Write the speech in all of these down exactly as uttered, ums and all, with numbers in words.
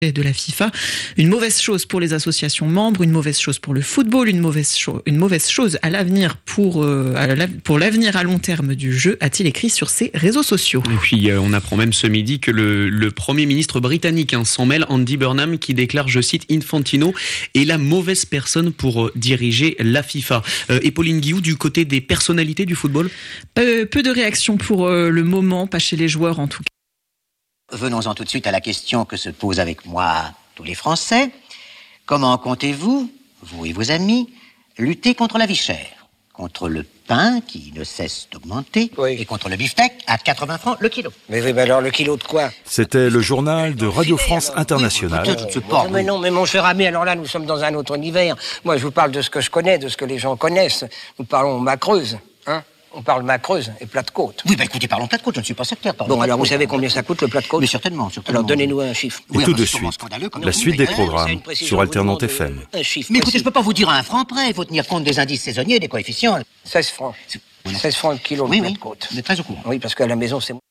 de la FIFA. Une mauvaise chose pour les associations membres, une mauvaise chose pour le football, une mauvaise, cho- une mauvaise chose à l'avenir pour, euh, à la- pour l'avenir à long terme du jeu, a-t-il écrit sur ses réseaux sociaux. Et puis euh, on apprend même ce midi que le, le Premier ministre britannique hein, s'en mêle, Andy Burnham, qui déclare, je cite, Infantino est la mauvaise personne pour euh, diriger la FIFA. Euh, et Pauline Guillou, du côté des personnalités du football ? Peu, peu de réactions pour euh, le moment, pas chez les joueurs en tout cas. Venons-en tout de suite à la question que se posent avec moi tous les Français. Comment comptez-vous, vous et vos amis, lutter contre la vie chère ? Contre le pain qui ne cesse d'augmenter, oui. Et contre le beefsteak à quatre-vingts francs le kilo. Mais oui, mais alors le kilo de quoi ? C'était le journal de Radio France Internationale. Oui, oui, oui, mais non, mais mon cher ami, alors là, nous sommes dans un autre univers. Moi, je vous parle de ce que je connais, de ce que les gens connaissent. Nous parlons Macreuse, hein ? On parle Macreuse et plat de côte. Oui, bah écoutez, parlons plat de côte, je ne suis pas sectaire. Bon, alors vous savez combien ça coûte le plat de côte ? Mais certainement, certainement. Alors donnez-nous un chiffre. Et Oui, tout enfin, de c'est sûrement suite, scandaleux, comme la vous suite dites. des programmes sur Alternante F M. Un chiffre Mais écoutez, je précis. ne peux pas vous dire à un franc près, il faut tenir compte des indices saisonniers, des coefficients. seize francs. Voilà. seize francs le kilo Oui, de plat oui, de côte. vous êtes très au courant. Oui, parce qu'à la maison, c'est...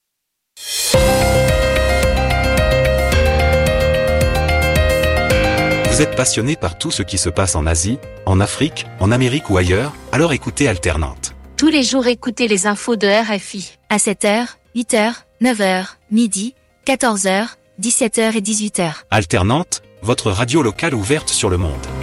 Vous êtes passionné par tout ce qui se passe en Asie, en Afrique, en Amérique ou ailleurs, alors écoutez Alternante. Tous les jours, écoutez les infos de R F I. À sept heures, huit heures, neuf heures, midi, quatorze heures, dix-sept heures et dix-huit heures. Alternante, votre radio locale ouverte sur le monde.